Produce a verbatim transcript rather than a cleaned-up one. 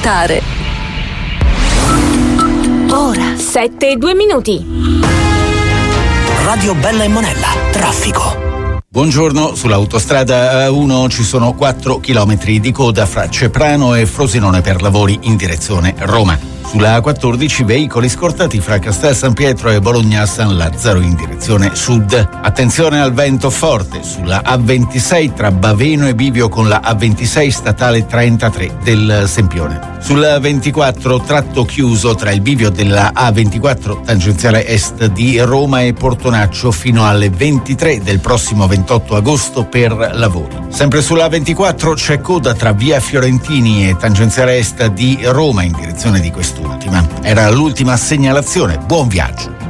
ascoltare. Ora sette e due minuti. Radio Bella e Monella, traffico. Buongiorno, sull'autostrada A uno ci sono quattro chilometri di coda fra Ceprano e Frosinone per lavori in direzione Roma. Sulla A quattordici veicoli scortati fra Castel San Pietro e Bologna San Lazzaro in direzione sud. Attenzione al vento forte sulla A ventisei tra Baveno e Bivio con la A ventisei statale trentatré del Sempione. Sulla ventiquattro tratto chiuso tra il bivio della A ventiquattro tangenziale est di Roma e Portonaccio fino alle ventitré del prossimo ventotto agosto per lavori. Sempre sulla A ventiquattro c'è coda tra via Fiorentini e tangenziale est di Roma in direzione di quest'ultima. Era l'ultima segnalazione. Buon viaggio.